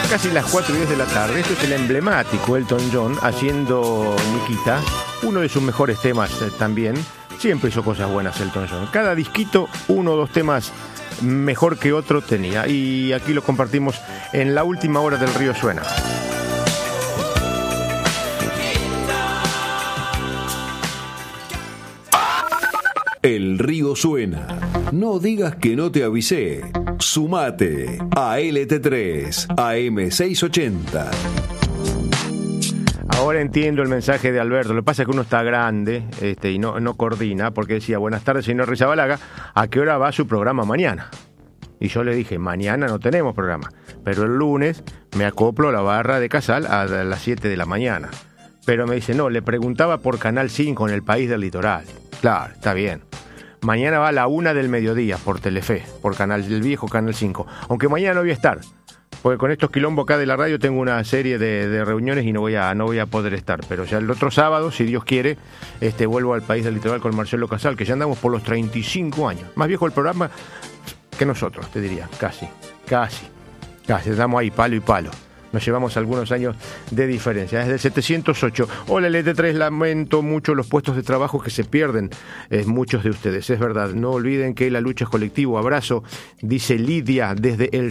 casi las 4:10 de la tarde. Esto es el emblemático Elton John haciendo Nikita, uno de sus mejores temas también. Siempre hizo cosas buenas Elton John. Cada disquito, uno o dos temas mejor que otro tenía. Y aquí lo compartimos en la última hora del Río Suena. El río suena. No digas que no te avisé. Sumate a LT3 AM680. Ahora entiendo el mensaje de Alberto. Lo que pasa es que uno está grande y no coordina, porque decía, buenas tardes, señor Rizabalaga, ¿a qué hora va su programa mañana? Y yo le dije, mañana no tenemos programa, pero el lunes me acoplo a la barra de Casal a las 7 de la mañana. Pero me dice, no, le preguntaba por Canal 5 en el País del Litoral. Claro, está bien. Mañana va a la 1 del mediodía por Telefe, por el viejo Canal 5. Aunque mañana no voy a estar, porque con estos quilombos acá de la radio tengo una serie de reuniones y no voy a poder estar. Pero ya el otro sábado, si Dios quiere, vuelvo al País del Litoral con Marcelo Casal, que ya andamos por los 35 años. Más viejo el programa que nosotros, te diría, casi. Estamos ahí, palo y palo. Nos llevamos algunos años de diferencia. Desde el 708. Hola, LT3, lamento mucho los puestos de trabajo que se pierden muchos de ustedes. Es verdad, no olviden que la lucha es colectivo. Abrazo, dice Lidia desde el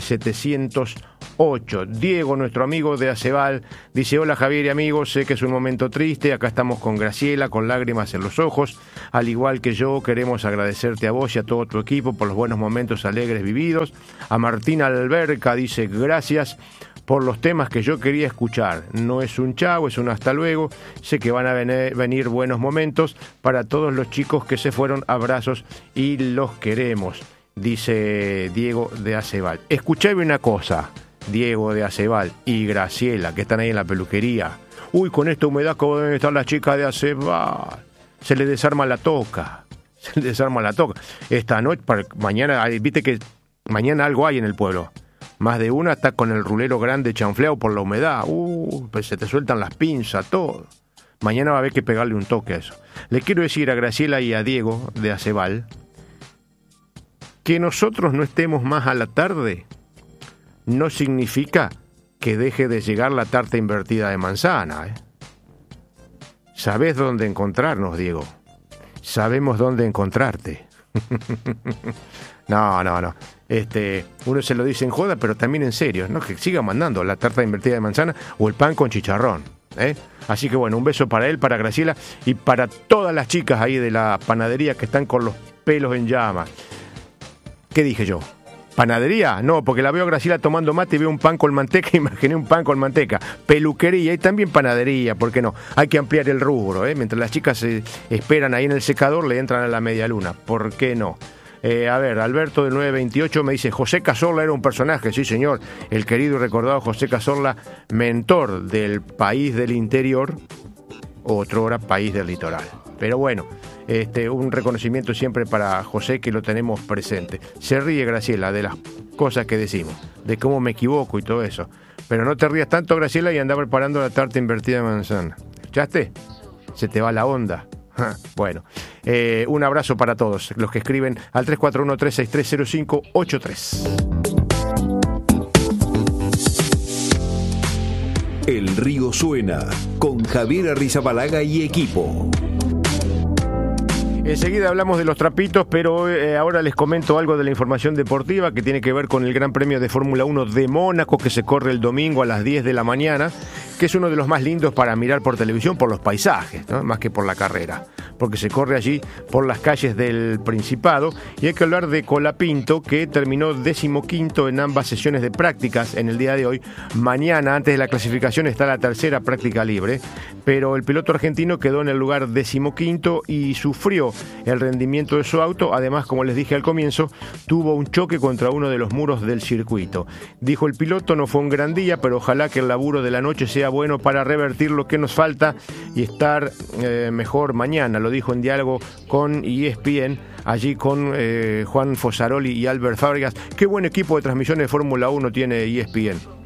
708. Diego, nuestro amigo de Aceval, dice, hola Javier y amigos, sé que es un momento triste. Acá estamos con Graciela, con lágrimas en los ojos. Al igual que yo, queremos agradecerte a vos y a todo tu equipo por los buenos momentos alegres vividos. A Martín Alberca dice, gracias por los temas que yo quería escuchar. No es un chavo, es un hasta luego. Sé que van a venir buenos momentos para todos los chicos que se fueron. Abrazos y los queremos, dice Diego de Aceval. Escuchame una cosa, Diego de Aceval y Graciela, que están ahí en la peluquería. Uy, con esta humedad, ¿cómo deben estar las chicas de Aceval? Se le desarma la toca. Esta noche, mañana, viste que mañana algo hay en el pueblo. Más de una está con el rulero grande chanfleado por la humedad. Pues se te sueltan las pinzas, todo. Mañana va a haber que pegarle un toque a eso. Le quiero decir a Graciela y a Diego de Aceval que nosotros no estemos más a la tarde no significa que deje de llegar la tarta invertida de manzana. Sabés dónde encontrarnos, Diego. Sabemos dónde encontrarte. No. Uno se lo dice en joda, pero también en serio, ¿no? Que siga mandando la tarta invertida de manzana o el pan con chicharrón, Así que bueno, un beso para él, para Graciela y para todas las chicas ahí de la panadería que están con los pelos en llamas. ¿Qué dije yo? ¿Panadería? No, porque la veo a Graciela tomando mate y veo un pan con manteca, imaginé un pan con manteca. Peluquería y también panadería, ¿por qué no? Hay que ampliar el rubro, Mientras las chicas se esperan ahí en el secador, le entran a la media luna. ¿Por qué no? A ver, Alberto del 928 me dice, José Cazorla era un personaje, sí señor, el querido y recordado José Cazorla, mentor del País del Interior, otrora País del Litoral. Pero bueno, un reconocimiento siempre para José, que lo tenemos presente. Se ríe Graciela de las cosas que decimos, de cómo me equivoco y todo eso. Pero no te rías tanto, Graciela, y anda preparando la tarta invertida de manzana. ¿Escuchaste? Se te va la onda. Bueno, un abrazo para todos los que escriben al 341-363-0583. El río suena con Javier Arrizabalaga y equipo. Enseguida hablamos de los trapitos, pero ahora les comento algo de la información deportiva que tiene que ver con el Gran Premio de Fórmula 1 de Mónaco, que se corre el domingo a las 10 de la mañana, que es uno de los más lindos para mirar por televisión, por los paisajes, ¿no? Más que por la carrera, porque se corre allí por las calles del Principado. Y hay que hablar de Colapinto, que terminó 15º en ambas sesiones de prácticas en el día de hoy. Mañana, antes de la clasificación, está la tercera práctica libre, pero el piloto argentino quedó en el lugar 15º y sufrió el rendimiento de su auto. Además, como les dije al comienzo, tuvo un choque contra uno de los muros del circuito. Dijo el piloto, no fue un gran día, pero ojalá que el laburo de la noche sea bueno para revertir lo que nos falta y estar mejor mañana. Lo dijo en diálogo con ESPN, allí con Juan Fosaroli y Albert Fábregas. Qué buen equipo de transmisiones de Fórmula 1 tiene ESPN.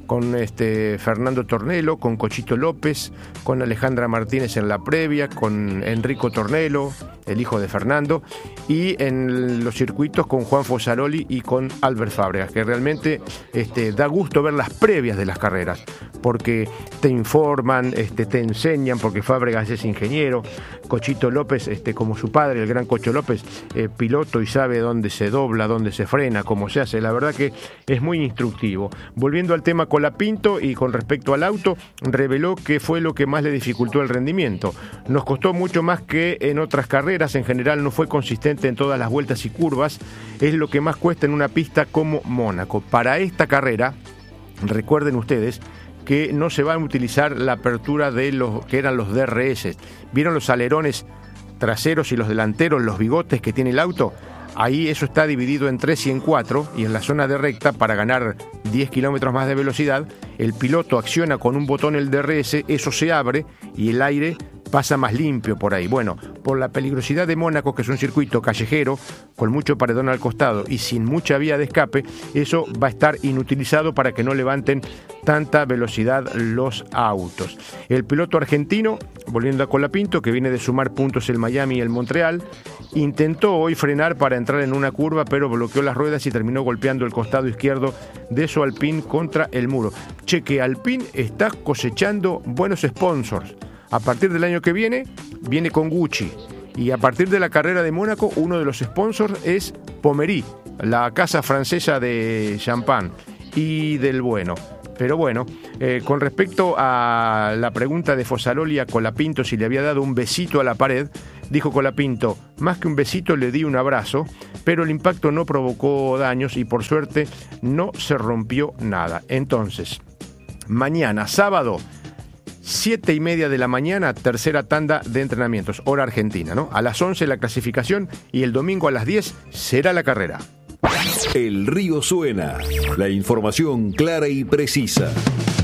con Fernando Tornelo, con Cochito López, con Alejandra Martínez en la previa, con Enrico Tornelo, el hijo de Fernando, y en los circuitos con Juan Fosaroli y con Albert Fábregas, que realmente da gusto ver las previas de las carreras, porque te informan, te enseñan, porque Fábregas es ingeniero, Cochito López, como su padre, el gran Cocho López, piloto y sabe dónde se dobla, dónde se frena, cómo se hace. La verdad que es muy instructivo. Volviendo al tema Colapinto y con respecto al auto, reveló que fue lo que más le dificultó el rendimiento. Nos costó mucho más que en otras carreras, en general no fue consistente en todas las vueltas y curvas, es lo que más cuesta en una pista como Mónaco. Para esta carrera, recuerden ustedes que no se va a utilizar la apertura de los que eran los DRS. ¿Vieron los alerones traseros y los delanteros, los bigotes que tiene el auto? Ahí eso está dividido en 3 y en 4, y en la zona de recta, para ganar 10 kilómetros más de velocidad, el piloto acciona con un botón el DRS, eso se abre y el aire pasa más limpio por ahí. Bueno, por la peligrosidad de Mónaco, que es un circuito callejero, con mucho paredón al costado y sin mucha vía de escape, eso va a estar inutilizado para que no levanten tanta velocidad los autos. El piloto argentino, volviendo a Colapinto, que viene de sumar puntos el Miami y el Montreal, intentó hoy frenar para entrar en una curva, pero bloqueó las ruedas y terminó golpeando el costado izquierdo de su Alpine contra el muro. Che, que Alpine está cosechando buenos sponsors. A partir del año que viene con Gucci. Y a partir de la carrera de Mónaco, uno de los sponsors es Pommery, la casa francesa de champán y del bueno. Pero bueno, con respecto a la pregunta de Fosaroli a Colapinto si le había dado un besito a la pared, dijo Colapinto: más que un besito le di un abrazo, pero el impacto no provocó daños y por suerte no se rompió nada. Entonces, mañana, sábado, 7:30 de la mañana, tercera tanda de entrenamientos, hora argentina, ¿no? A las 11 la clasificación y el domingo a las 10 será la carrera. El río suena, la información clara y precisa.